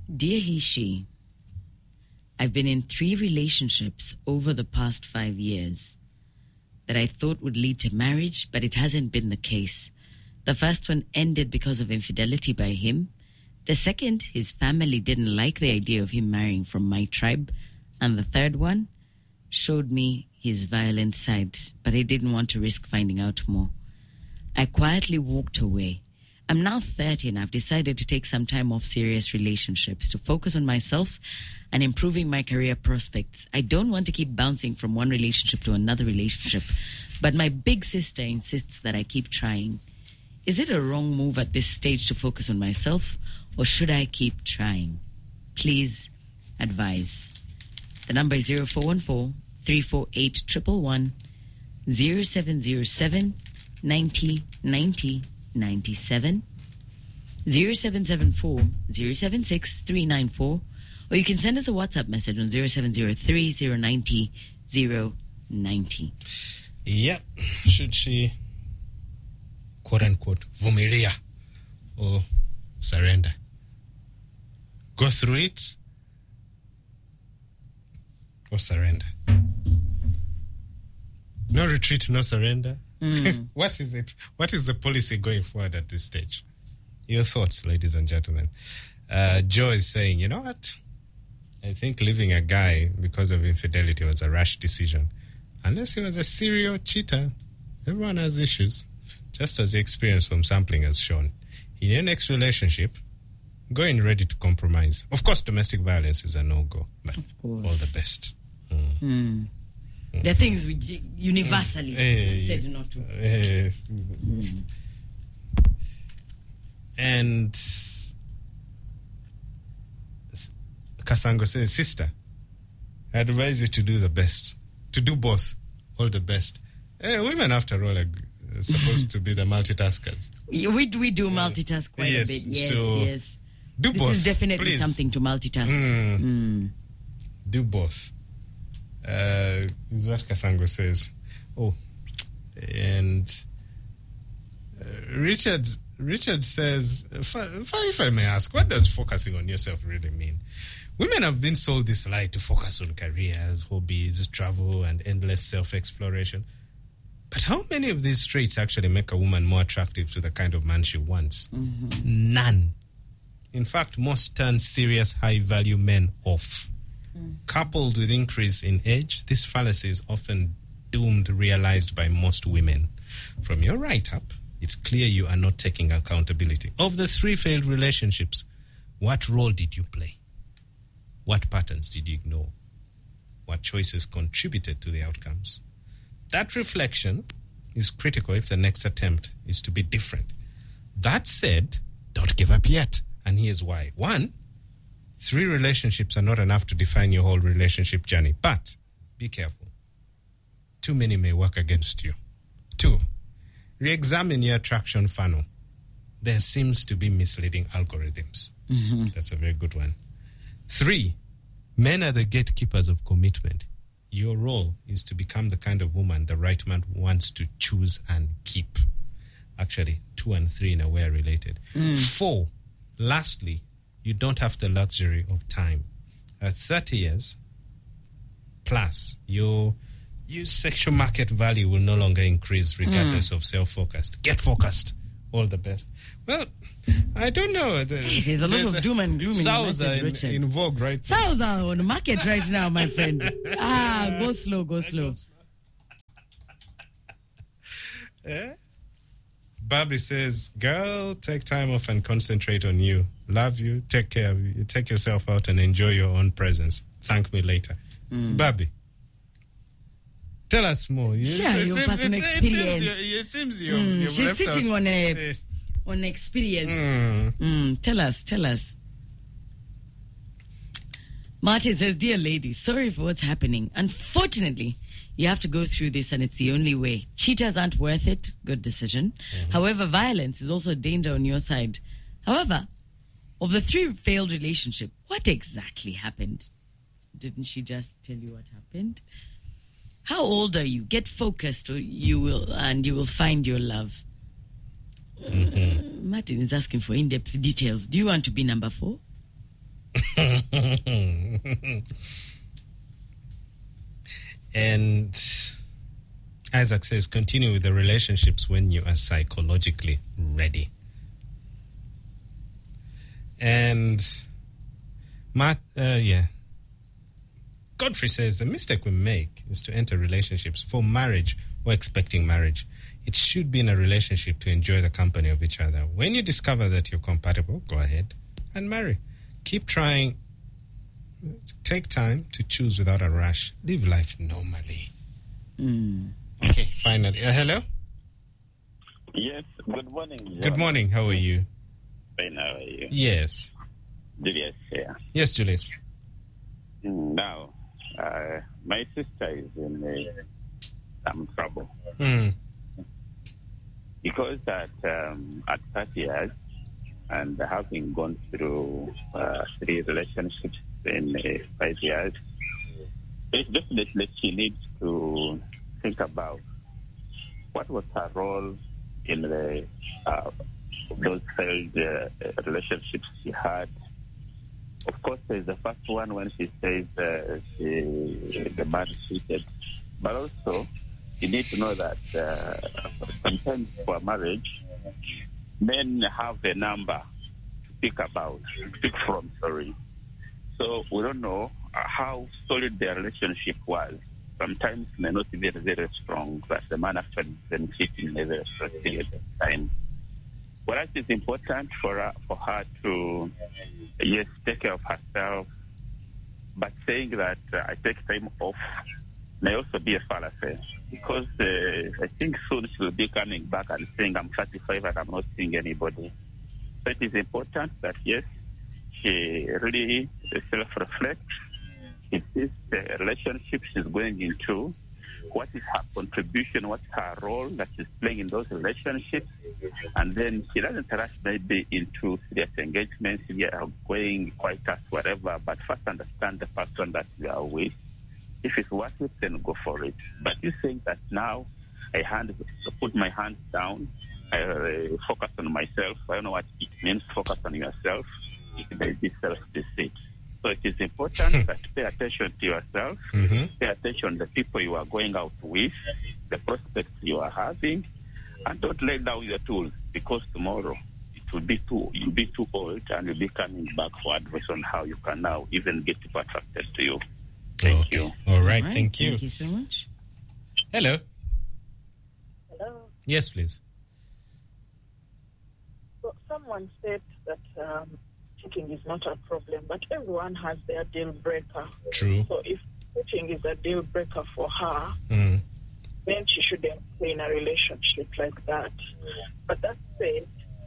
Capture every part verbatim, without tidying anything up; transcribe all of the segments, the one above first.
Dear he, she, I've been in three relationships over the past five years that I thought would lead to marriage, but it hasn't been the case. The first one ended because of infidelity by him. The second, his family didn't like the idea of him marrying from my tribe. And the third one showed me his violent side, but I didn't want to risk finding out more. I quietly walked away. I'm now thirty and I've decided to take some time off serious relationships to focus on myself and improving my career prospects. I don't want to keep bouncing from one relationship to another relationship, but my big sister insists that I keep trying. Is it a wrong move at this stage to focus on myself, or should I keep trying? Please advise. The number is zero four one four, three four eight, one one one, zero seven zero seven, ninety, ninety, ninety-seven, zero seven seven four, zero seven six, three nine four, or you can send us a WhatsApp message on zero seven zero three, zero nine zero, zero nine zero. Yep. Should she, quote unquote, vumilia or surrender? Go through it or surrender? No retreat, no surrender. Mm. What is it? What is the policy going forward at this stage? Your thoughts, ladies and gentlemen. Uh, Joe is saying, you know what? I think leaving a guy because of infidelity was a rash decision. Unless he was a serial cheater, everyone has issues. Just as the experience from sampling has shown. In your next relationship, go in ready to compromise. Of course, domestic violence is a no-go, but all the best. Mm. Mm. There are things we universally mm. said not to. Uh, mm. And Kasango says, sister, I advise you to do the best. To do both. All the best. Uh, women, after all, are supposed to be the multitaskers. We, we do multitask quite yes, a bit. Yes, so yes. Do this both. This is definitely please. Something to multitask. Mm. Mm. Do both. Uh, this is what Kasango says. Oh, and uh, Richard Richard says, if I, if I may ask, what does focusing on yourself really mean? Women have been sold this lie to focus on careers, hobbies, travel, and endless self-exploration. But how many of these traits actually make a woman more attractive to the kind of man she wants? Mm-hmm. None. In fact, most turn serious, high-value men off. Mm. Coupled with increase in age, this fallacy is often doomed, realized by most women. From your write-up, it's clear you are not taking accountability. Of the three failed relationships, what role did you play? What patterns did you ignore? What choices contributed to the outcomes? That reflection is critical if the next attempt is to be different. That said, don't give up yet. And here's why. One, three relationships are not enough to define your whole relationship journey. But be careful. Too many may work against you. Two, re-examine your attraction funnel. There seems to be misleading algorithms. Mm-hmm. That's a very good one. Three, men are the gatekeepers of commitment. Your role is to become the kind of woman the right man wants to choose and keep. Actually, two and three in a way are related. Mm. Four, lastly, you don't have the luxury of time. At thirty years plus, your, your sexual market value will no longer increase regardless mm. of self-focused. Get focused. All the best. Well, I don't know. There's, there's a lot of doom and gloom in the message, Richard. In, in vogue, right? Sows are on the market right now, my friend. Ah, go slow, go slow. Yeah? Bobby says, girl, take time off and concentrate on you. Love you, take care of you. Take yourself out and enjoy your own presence. Thank me later. Mm. Bobby, tell us more. Share your seems, personal it, experience. It seems, it seems you've, mm, you've she's left sitting out. on a Yes. on experience. Mm. Mm, tell us, tell us. Martin says, dear lady, sorry for what's happening. Unfortunately, you have to go through this and it's the only way. Cheaters aren't worth it. Good decision. Mm-hmm. However, violence is also a danger on your side. However, of the three failed relationships, what exactly happened? Didn't she just tell you what happened? How old are you? Get focused, or you will, and you will find your love. Mm-hmm. Uh, Martin is asking for in-depth details. Do you want to be number four? And Isaac says, continue with the relationships when you are psychologically ready. And Matt, uh, yeah. Godfrey says, the mistake we make is to enter relationships for marriage or expecting marriage. It should be in a relationship to enjoy the company of each other. When you discover that you're compatible, go ahead and marry. Keep trying. Take time to choose without a rush. Live life normally. Mm. Okay, finally. Uh, hello? Yes, good morning. John. Good morning. How are you? Fine, how are you? Yes. Julius here. Yes, Julius. Now, uh, my sister is in uh, some trouble. Mm. Because at, um, at thirty years, and having gone through uh, three relationships in uh, five years, it's definitely she needs to think about what was her role in the uh, those failed uh, relationships she had. Of course, there's the first one when she says uh, she, the man cheated, but also you need to know that uh, sometimes for marriage, men have a number to pick about, pick from, sorry. So we don't know how solid their relationship was. Sometimes may not be very, very strong, but the man actually been cheating in a very short period of time. What else is important for her, for her to, yes, take care of herself, but saying that uh, I take time off may also be a fallacy. Because uh, I think soon she will be coming back and saying, I'm thirty-five and I'm not seeing anybody. So it is important that, yes, she really self-reflects. It is the relationship she's going into. What is her contribution? What's her role that she's playing in those relationships? And then she doesn't rush maybe into serious engagements. We are going quite as whatever, but first understand the person that you are with. If it's worth it, then go for it. But you think that now I hand, put my hands down, I uh, focus on myself. I don't know what it means, focus on yourself. It may be self-deceit. So it is important that pay attention to yourself, mm-hmm. pay attention to the people you are going out with, the prospects you are having, and don't lay down your tools, because tomorrow it will be too, you'll be too old and you'll be coming back for advice on how you can now even get people attracted to you. Thank okay. you. All right, All right, thank you. Thank you so much. Hello. Hello. Yes, please. So someone said that um, cheating is not a problem, but everyone has their deal breaker. True. So if cheating is a deal breaker for her, mm. then she shouldn't stay in a relationship like that. But that said,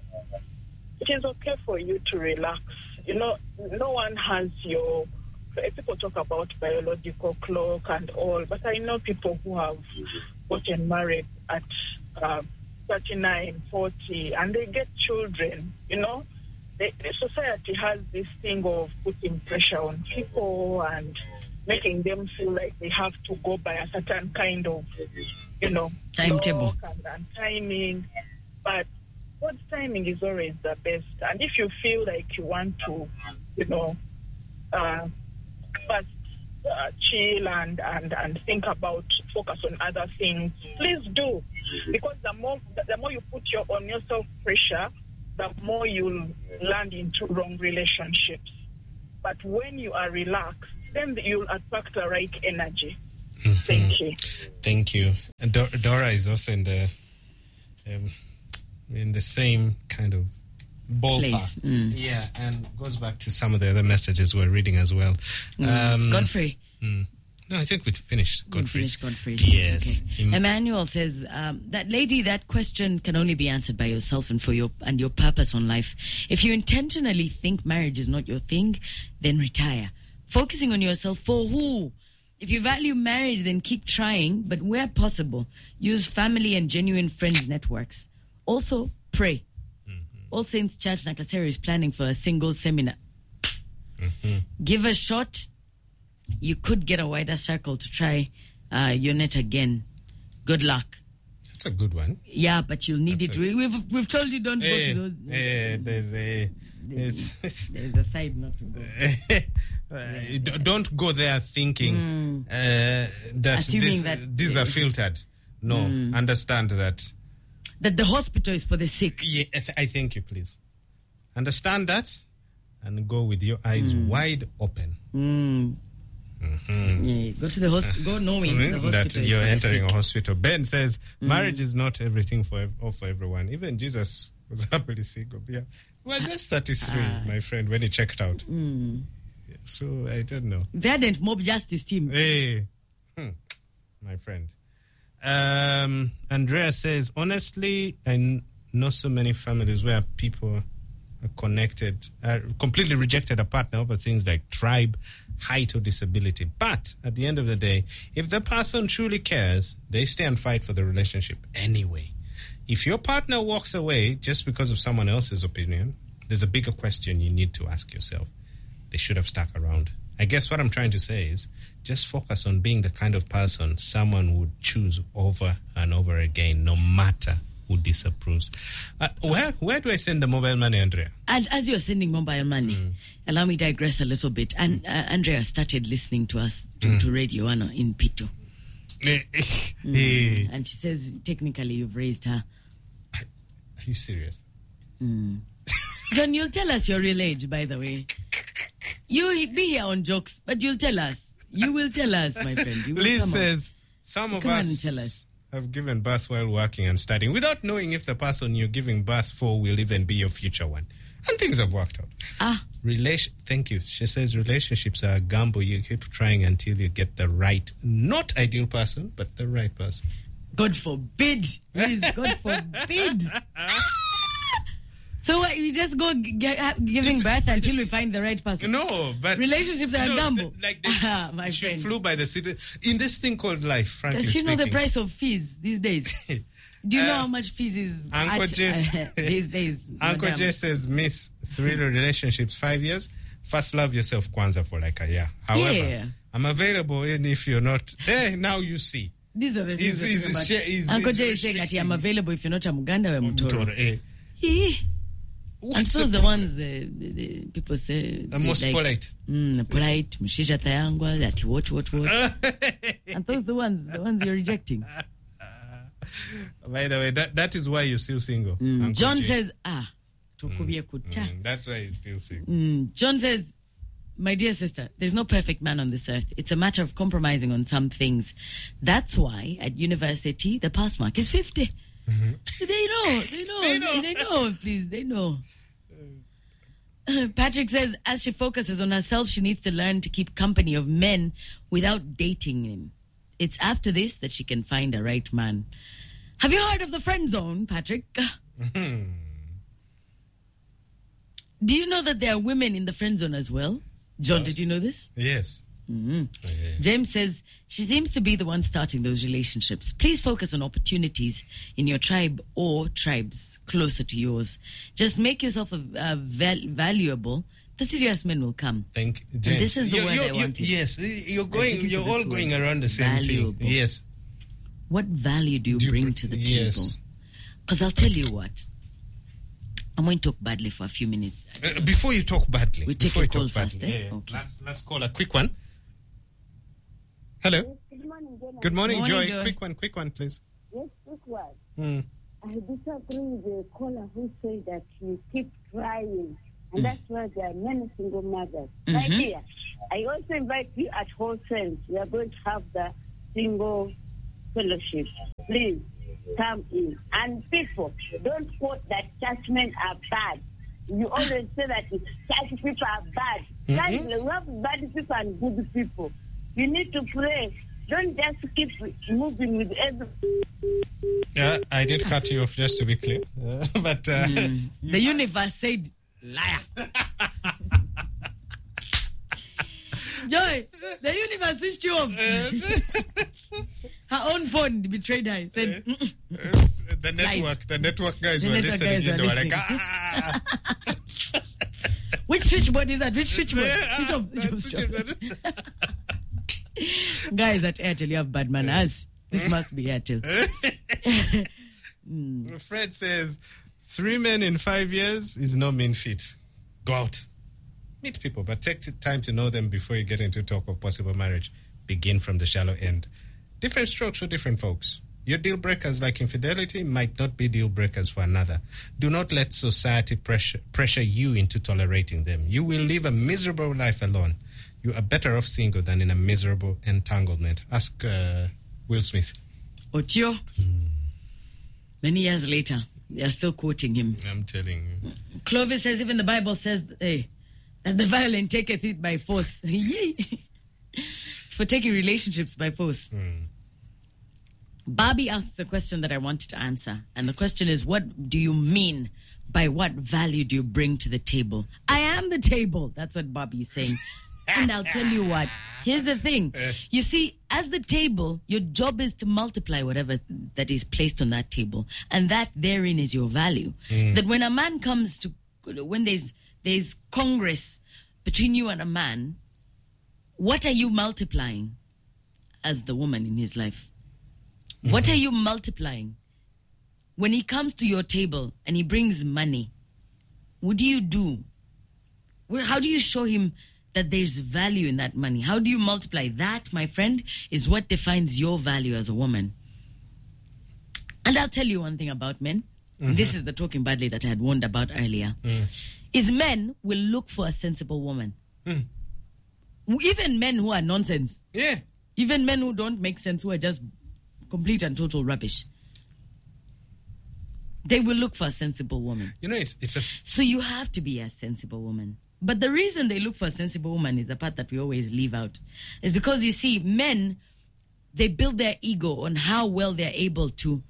it is okay for you to relax. You know, no one has your... People talk about biological clock and all, but I know people who have gotten married at uh, thirty-nine, forty, and they get children, you know. The, the society has this thing of putting pressure on people and making them feel like they have to go by a certain kind of, you know, timetable and, and timing. But God's timing is always the best. And if you feel like you want to, you know, uh, But uh, chill and, and, and think about, focus on other things, please do. Because the more the more you put your on yourself pressure, the more you'll land into wrong relationships. But when you are relaxed, then you'll attract the right energy. Mm-hmm. Thank you. Thank you. And Do- Dora is also in the um, in the same kind of ballpark. Mm. Yeah, and goes back to some of the other messages we're reading as well. Mm. Um, Godfrey. Mm. No, I think we finished Godfrey. Godfrey. Yes. Okay. Im- Emmanuel says um, that lady, that question can only be answered by yourself and for your and your purpose on life. If you intentionally think marriage is not your thing, then retire. Focusing on yourself for who? If you value marriage, then keep trying, but where possible, use family and genuine friends networks. Also, pray. Mm-hmm. All Saints Church Nakasero is planning for a single seminar. Mm-hmm. Give a shot. You could get a wider circle to try uh, your net again. Good luck. That's a good one. Yeah, but you'll need That's it. A... We've we've told you don't hey, go to those. Hey, there's a It's, it's, there's a side not to go. uh, d- don't go there thinking Mm. uh, that, Assuming this, that- these are filtered. No, Mm. understand that. That the hospital is for the sick. Yeah, I th- I thank you, please. Understand that and go with your eyes Mm. wide open. Mm. Mm-hmm. Yeah, go to the hospital. Go knowing the hospital that is you're for the entering sick. a hospital. Ben says Mm. marriage is not everything for ev- or for everyone. Even Jesus was happily single. Yeah, he was just thirty-three, Ah. my friend, when he checked out. Mm. So I don't know. Verdant Mob Justice Team. Hey, hmm. my friend. Um, Andrea says, honestly, I kn- know so many families where people are connected, uh, completely rejected a partner over things like tribe, height, or disability. But at the end of the day, if the person truly cares, they stay and fight for the relationship anyway. If your partner walks away just because of someone else's opinion, there's a bigger question you need to ask yourself. They should have stuck around. I guess what I'm trying to say is just focus on being the kind of person someone would choose over and over again, no matter who disapproves. Uh, where where do I send the mobile money, Andrea? And as you're sending mobile money, Mm. allow me to digress a little bit. And uh, Andrea started listening to us, to, Mm. to Radio One in Pito. Eh, Mm. And she says, technically, you've raised her. Are you serious? Mm. John, you'll tell us your real age, by the way. You be here on jokes, but you'll tell us. You will tell us, my friend. You will Liz come says, some of Come on and us tell us. have given birth while working and studying without knowing if the person you're giving birth for will even be your future one. And things have worked out. Ah. Relation. Thank you. She says relationships are a gamble. You keep trying until you get the right, not ideal person, but the right person. God forbid. Please, God forbid. So what, we just go g- g- giving birth until we find the right person? No, but relationships are no, a gamble. th- Like they, Ah, my she friend. flew by the city in this thing called life. Frankly Does she speaking, know the price of fees these days? Do you know Uh, how much fees is Uncle at, Jess, uh, these days? Uncle madam? Jess says, Miss, three relationships, five years. First, love yourself, Kwanzaa, for like a year. However, Yeah. I'm available, and if you're not, hey, now you see. These are the things He's- we're he's- talking about. he's- he's- Uncle he's Jay is saying that restricting I'm available if you're not a Muganda or a Mutoro. Mutoro, eh. Eh. What's And those the the ones uh, the, the people say The most polite. Mm, polite, mshisha tayangwa, that what what what. And those the ones the ones you're rejecting. By the way, that, that is why you're still single. Mm. Uncle John Jay. says, ah, tukubye kuta. Mm, that's why he's still single. Mm. John says, my dear sister, there's no perfect man on this earth. It's a matter of compromising on some things. That's why at university, the pass mark is fifty. Mm-hmm. They know, they know, They know. they know, please, they know. Patrick says, as she focuses on herself, she needs to learn to keep company of men without dating them. It's after this that she can find a right man. Have you heard of the friend zone, Patrick? Mm-hmm. Do you know that there are women in the friend zone as well? John, did you know this? Yes. Mm-hmm. Okay. James says, she seems to be the one starting those relationships. Please focus on opportunities in your tribe or tribes closer to yours. Just make yourself a, a val- valuable. The serious men will come. Thank James. And this is the You- word you- I you- wanted. Yes, you're going. looking for You're this all word. going around the same Valuable. thing. Yes. What value do you Do you bring br- to the yes. table? Because I'll tell you what. I'm going to talk badly for a few minutes. Uh, before you talk badly, We take before a you call talk first, badly, eh? yeah, yeah. Okay. Let's let's call a quick one. Hello. Good morning, Jenna. Good morning, Morning, Joy. Joy. Quick one, quick one, please. Yes, quick one. Hmm. I disagree with the caller who said that you keep trying, and that's why there are many single mothers. My Mhm. dear, I also invite you at Wholesale. We are going to have the single fellowship. Please come in. And people, don't quote that church men are bad. You always say that church people are bad. Mhm. Guys, we have bad people and good people. You need to pray. Don't just keep moving with every. Yeah, I did cut you off just to be clear, uh, but uh, The universe said, liar. Joy, the universe switched you off. Her own phone betrayed her. Said, "Mm-mm." the network, Lies. the network guys The were network listening. guys in, were they were like, listening. ah. Which switchboard is that? Which switchboard? Yeah, Switch off, switch off, that's switch switch off. off. Guys at Airtel, you have bad manners. This must be Airtel. Fred says, three men in five years is no mean feat. Go out. Meet people, but take time to know them before you get into talk of possible marriage. Begin from the shallow end. Different strokes for different folks. Your deal breakers like infidelity might not be deal breakers for another. Do not let society pressure pressure you into tolerating them. You will live a miserable life alone. You are better off single than in a miserable entanglement. Ask uh, Will Smith. Otio. Mm. Many years later, they are still quoting him. I'm telling you. Clovis says, even the Bible says, hey, that the violent taketh it by force. It's for taking relationships by force. Mm. Barbie asks a question that I wanted to answer. And the question is, what do you mean by what value do you bring to the table? I am the table. That's what Barbie is saying. And I'll tell you what. Here's the thing. You see, as the table, your job is to multiply whatever that is placed on that table. And that therein is your value. Mm. That when a man comes to, when there's, there's congress between you and a man, what are you multiplying as the woman in his life? Mm-hmm. What are you multiplying? When he comes to your table and he brings money, what do you do? How do you show him that there's value in that money? How do you multiply? That, my friend, is what defines your value as a woman. And I'll tell you one thing about men. Mm-hmm. This is the talking badly that I had warned about earlier. Mm. Is men will look for a sensible woman. Mm. Even men who are nonsense. Yeah. Even men who don't make sense, who are just complete and total rubbish. They will look for a sensible woman. You know, it's, it's a... So you have to be a sensible woman. But the reason they look for a sensible woman is the part that we always leave out. Is because, you see, men, they build their ego on how well they're able to,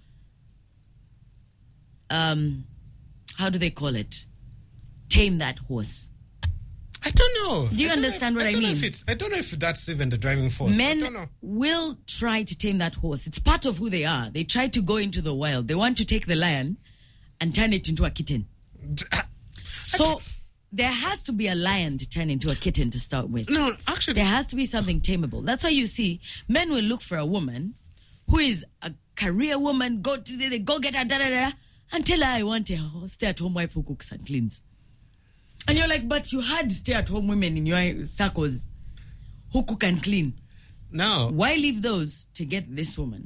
um, how do they call it? Tame that horse. I don't know. Do you understand if, what I, I mean? mean? If it's, I don't know if that's even the driving force. Men I don't know. will try to tame that horse. It's part of who they are. They try to go into the wild. They want to take the lion and turn it into a kitten. So there has to be a lion to turn into a kitten to start with. No, actually. There has to be something tameable. That's why you see men will look for a woman who is a career woman, go to the, go get her, da da da, and tell her, I want a stay-at-home wife who cooks and cleans. And you're like, but you had stay-at-home women in your circles who cook and clean. Now, why leave those to get this woman?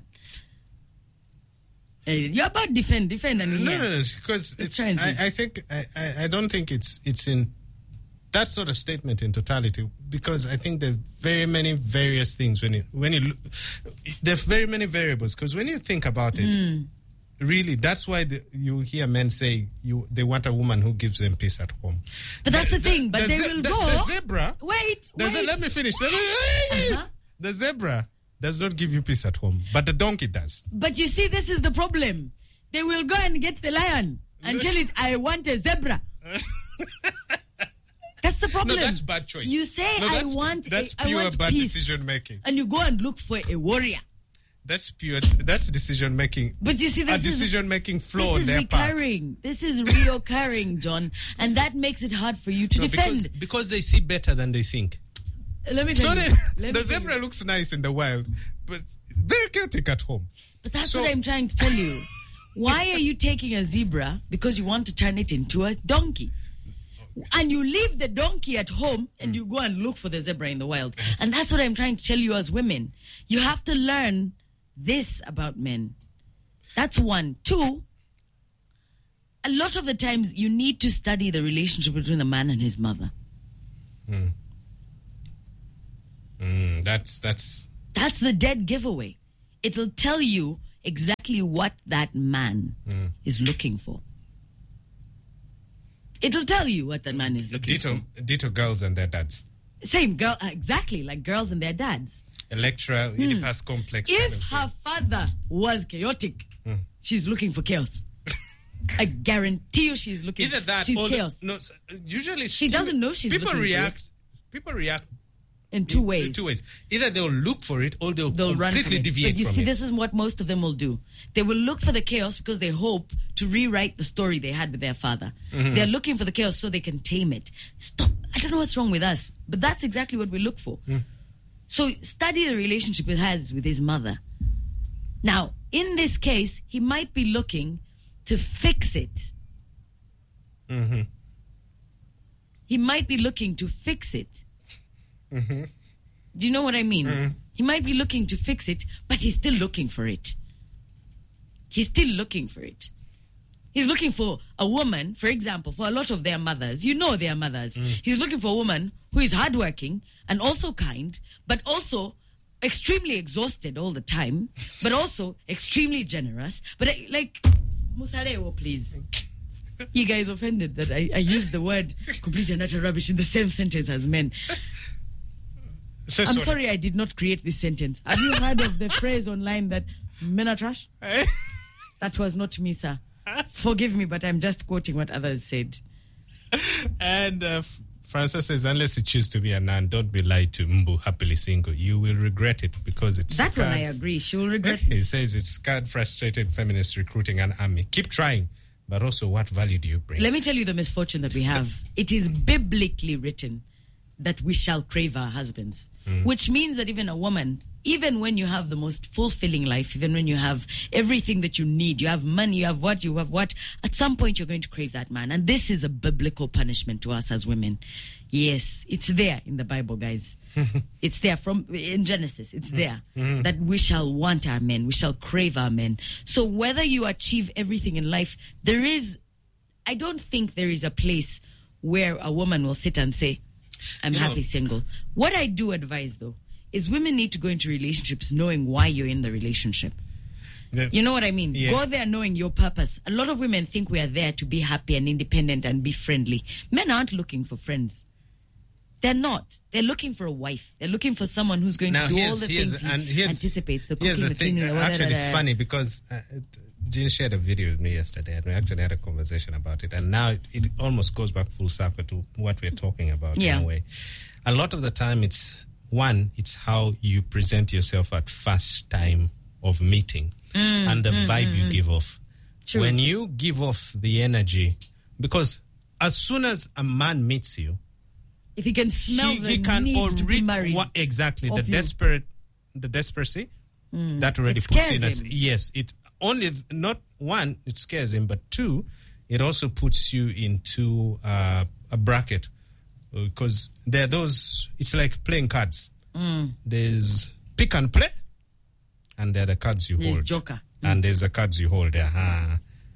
Uh, you're about defend, defend, and no, no, no, because it's. it's I, I think I, I don't think it's it's in that sort of statement in totality. Because I think there are very many various things when you when you look, there are very many variables. Because when you think about it. Mm. Really, that's why the, you hear men say you they want a woman who gives them peace at home. But that's the, the thing. But the, they will the, go. The zebra. Wait, wait. A, let me finish. Let me, uh-huh. The zebra does not give you peace at home, but the donkey does. But you see, this is the problem. They will go and get the lion and tell it, "I want a zebra." That's the problem. No, that's bad choice. You say, no, "I want." That's a, pure I want bad peace, decision making. And you go and look for a warrior. That's pure. That's decision making. But you see, this a decision making flaw this is on their recurring. Part. This is reoccurring, John, and that makes it hard for you to no, defend. Because, because they see better than they think. Let me tell so you. They, Let the me zebra you. looks nice in the wild, but very chaotic at home. But that's so, what I'm trying to tell you. Why are you taking a zebra because you want to turn it into a donkey? And you leave the donkey at home and you go and look for the zebra in the wild. And that's what I'm trying to tell you as women. You have to learn this about men. That's one. Two, a lot of the times you need to study the relationship between a man and his mother. Mm. Mm, that's that's that's the dead giveaway. It'll tell you exactly what that man mm. is looking for. It'll tell you what that man is looking ditto, for. Ditto girls and their dads. Same girl, exactly, like girls and their dads. Electra, mm. Oedipus complex. If kind of her thing. father was chaotic, mm. she's looking for chaos. I guarantee you she's looking Either that she's or chaos. The, no, usually she doesn't know she's people looking react, for it. People react in two ways. In two ways. Either they'll look for it or they'll, they'll completely run deviate But you from see, it. this is what most of them will do. They will look for the chaos because they hope to rewrite the story they had with their father. Mm-hmm. They're looking for the chaos so they can tame it. Stop. I don't know what's wrong with us, but that's exactly what we look for. Mm. So study the relationship he has with his mother. Now, in this case, he might be looking to fix it. Mm-hmm. he might be looking to fix it. Mm-hmm. Do you know what I mean? Mm-hmm. He might be looking to fix it, but he's still looking for it. He's still looking for it. He's looking for a woman, for example, for a lot of their mothers. You know their mothers. Mm. He's looking for a woman who is hardworking and also kind, but also extremely exhausted all the time, but also extremely generous. But I, like, Musarewo, please. You guys offended that I, I used the word complete and utter rubbish in the same sentence as men. So I'm sorry. sorry I did not create this sentence. Have you heard of the phrase online that men are trash? That was not me, sir. Forgive me, but I'm just quoting what others said. And uh, Francis says, unless you choose to be a nun, don't be lied to, Mbu, happily single. You will regret it because it's That scarred. one I agree. She will regret He it. says it's scarred, frustrated feminists recruiting an army. Keep trying, but also what value do you bring? Let me tell you the misfortune that we have. It is biblically written that we shall crave our husbands, mm. which means that even a woman, even when you have the most fulfilling life, even when you have everything that you need, you have money, you have what, you have what, at some point you're going to crave that man. And this is a biblical punishment to us as women. Yes, it's there in the Bible, guys. It's there from in Genesis. It's there mm-hmm. that we shall want our men. We shall crave our men. So whether you achieve everything in life, there is, I don't think there is a place where a woman will sit and say, I'm you happy know. single. What I do advise, though, is women need to go into relationships knowing why you're in the relationship. The, you know what I mean? Yeah. Go there knowing your purpose. A lot of women think we are there to be happy and independent and be friendly. Men aren't looking for friends. They're not. They're looking for a wife. They're looking for someone who's going now to do all the things he and anticipates. The cooking, here's the, the thing. cleaning, the Actually, da, da, da. it's funny because uh, Jean shared a video with me yesterday, and we actually had a conversation about it. And now it almost goes back full circle to what we're talking about yeah. in a way. A lot of the time, it's one, it's how you present yourself at first time of meeting mm, and the mm, vibe mm, you mm. give off. True. When you give off the energy, because as soon as a man meets you, if he can smell he, the he can need already, to be married, what, exactly the you. desperate, the desperacy mm. that already it puts in us. Yes, it only not one, it scares him, but two, it also puts you into uh, a bracket because there are those. It's like playing cards. Mm. There's pick and play, and there are the cards you there's hold. Joker, and mm. there's the cards you hold. Uh-huh.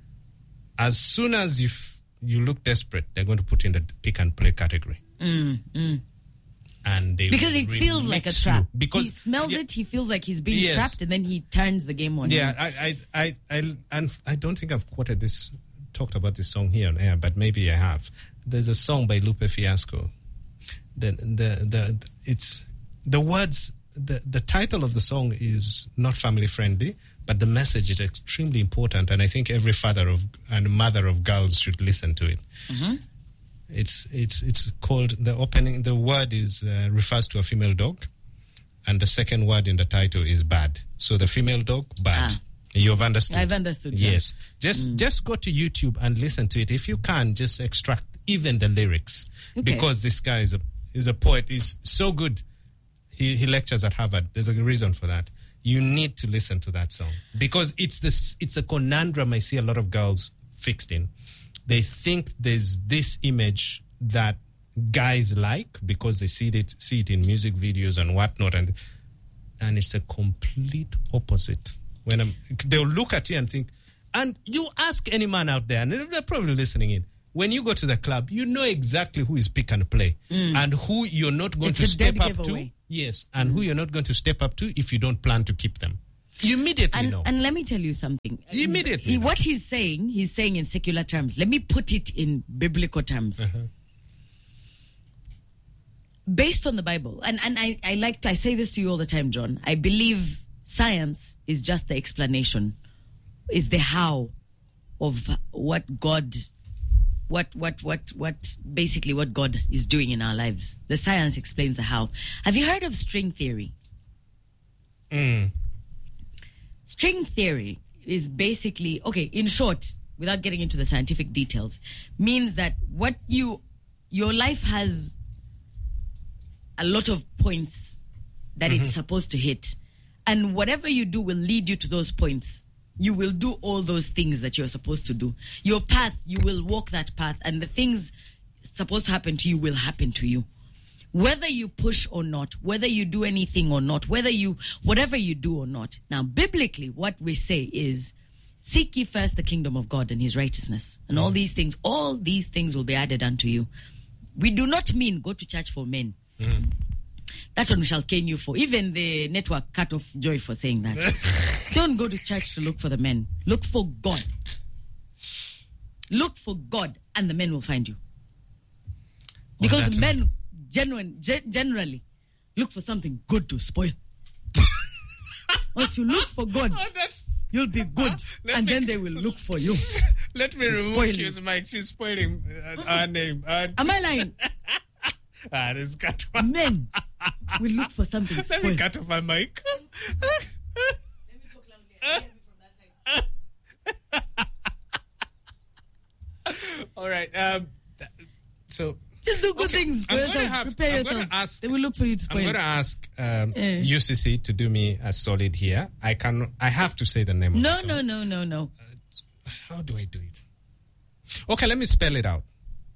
As soon as you f- you look desperate, they're going to put in the pick and play category. Mm, mm. And they because it feels like a trap. You. Because he smells yeah, it, he feels like he's being yes. trapped, and then he turns the game on. Yeah, him. I, I, I, I, and I don't think I've quoted this, talked about this song here on air, but maybe I have. There's a song by Lupe Fiasco. The, the, the, the it's the words. The, the title of the song is not family friendly, but the message is extremely important, and I think every father of and mother of girls should listen to it. Mm-hmm. It's it's it's called the opening. The word is uh, refers to a female dog, and the second word in the title is bad. So the female dog, bad. Ah. You've understood. I've understood. Yes, yeah. just mm. just go to YouTube and listen to it. If you can, just extract even the lyrics, okay. because this guy is a is a poet. He's so good. He he lectures at Harvard. There's a reason for that. You need to listen to that song because it's this. It's a conundrum I see a lot of girls fixed in. They think there's this image that guys like because they see it see it in music videos and whatnot, and and it's a complete opposite. When I'm, they'll look at you and think, and you ask any man out there, and they're probably listening in. When you go to the club, you know exactly who is pick and play mm. and who you're not going it's to step up giveaway. to. Yes, and mm. who you're not going to step up to if you don't plan to keep them. You immediately and, know. And let me tell you something. Immediately. He, what he's saying, he's saying in secular terms. Let me put it in biblical terms. Uh-huh. Based on the Bible, and, and I, I like to, I say this to you all the time, John. I believe science is just the explanation, is the how of what God, what, what, what, what, basically what God is doing in our lives. The science explains the how. Have you heard of string theory? Mm. String theory is basically, okay, in short, without getting into the scientific details, means that what you, your life has a lot of points that mm-hmm. it's supposed to hit. And whatever you do will lead you to those points. You will do all those things that you're supposed to do. Your path, you will walk that path. And the things, supposed to happen to you will happen to you. Whether you push or not, whether you do anything or not, whether you, whatever you do or not. Now, biblically, what we say is, seek ye first the kingdom of God and his righteousness. And mm. all these things, all these things will be added unto you. We do not mean go to church for men. Mm. That one we shall cane you for. Even the network cut off Joy for saying that. Don't go to church to look for the men. Look for God. Look for God and the men will find you. Because men genuine, ge- generally look for something good to spoil. Once you look for God, oh, you'll be good, uh, and me, then they will look for you. Let me remove Q's mic. She's spoiling uh, our name. Uh, Am I lying? Ah, there's cut. Men will look for something to spoil. Let me cut off my mic. Let me talk loudly. From that side. All right. Um, th- so. Just do good okay. things for yourself. Have, Prepare I'm yourself. Ask, they will look for you to spoil. I'm going to ask um, uh. U C C to do me a solid here. I can. I have to say the name of no, the song. No, no, no, no, no. Uh, how do I do it? Okay, let me spell it out.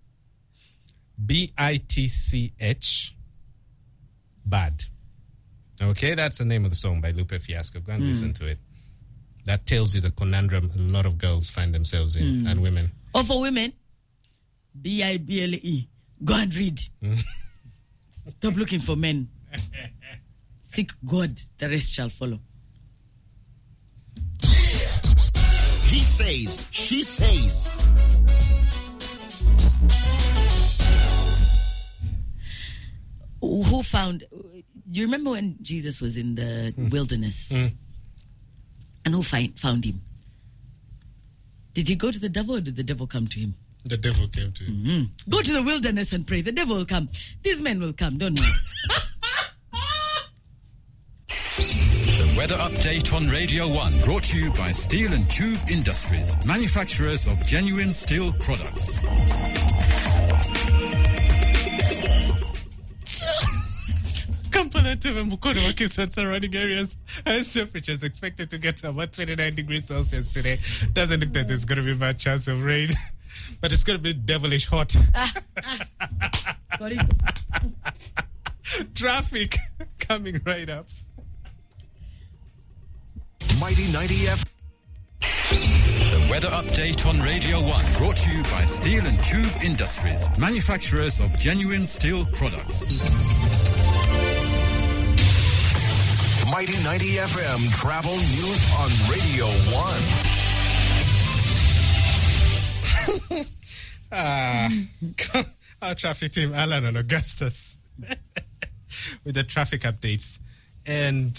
B I T C H. Bad. Okay, that's the name of the song by Lupe Fiasco. Go and mm. listen to it. That tells you the conundrum a lot of girls find themselves in, mm. and women. Or for women, B I B L E. Go and read. Stop looking for men. Seek God, the rest shall follow. He says, she says. Who found, do you remember when Jesus was in the mm. wilderness? Mm. And who find, found him? Did he go to the devil or did the devil come to him? The devil came to him. Mm-hmm. Go to the wilderness and pray. The devil will come. These men will come, don't worry. The weather update on Radio one, brought to you by Steel and Tube Industries, manufacturers of genuine steel products. Kampala to Mukono Wakisa surrounding areas. Highest temperature is expected to get to about twenty-nine degrees Celsius today. Doesn't look that there's going to be much chance of rain. But it's going to be devilish hot. Ah, ah. Got it. Traffic coming right up. Mighty ninety F. The weather update on Radio one, brought to you by Steel and Tube Industries, manufacturers of genuine steel products. Mighty ninety F M travel news on Radio one. ah, our traffic team, Alan and Augustus, with the traffic updates. And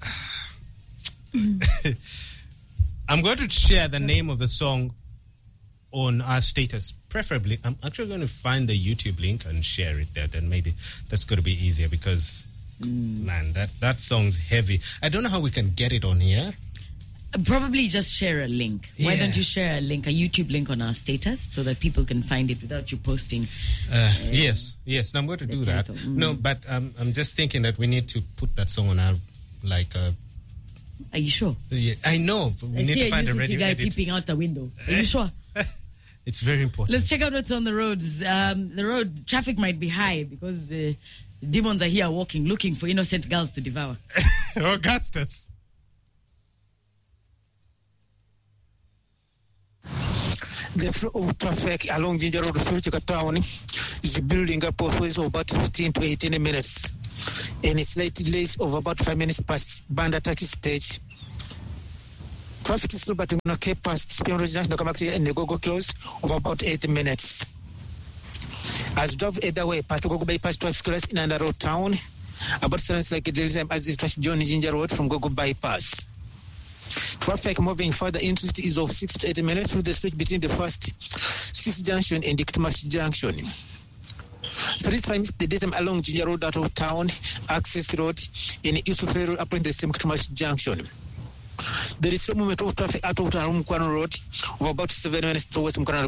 I'm going to share the name of the song on our status. Preferably, I'm actually going to find the YouTube link and share it there. Then maybe that's going to be easier because, mm. man, that, that song's heavy. I don't know how we can get it on here. Probably just share a link. Yeah. Why don't you share a link, a YouTube link on our status so that people can find it without you posting? Uh, uh, yes, yes. No, I'm going to do that. Mm. No, but um, I'm just thinking that we need to put that song on our, like... Uh, Are you sure? Yeah, I know. But we I need to find a ready guy edit. peeping out the window. Are you sure? It's very important. Let's check out what's on the roads. Um, the road traffic might be high because uh, demons are here walking, looking for innocent girls to devour. Augustus. The flow of traffic along Ginger Road through Chika Town is building up for ways of about fifteen to eighteen minutes. And it's slight delays of about five minutes past Banda taxi stage. Traffic is still batting on a Cape past Spion Junction and the Gogo close of about eight minutes. As drove either way past the Gogo bypass traffic less in and around town, about seven like a delay as it touched John Ginger Road from Gogo bypass. Traffic moving further into the is of six to eight minutes through the switch between the first Swiss Junction and the Kitmash Junction. Three times the distance along Ginger Road out of town, Access Road, in Yusuf Road upon the same Kitmash Junction. There is a movement of traffic out of town Mkwano Road of about seven minutes towards Mkwano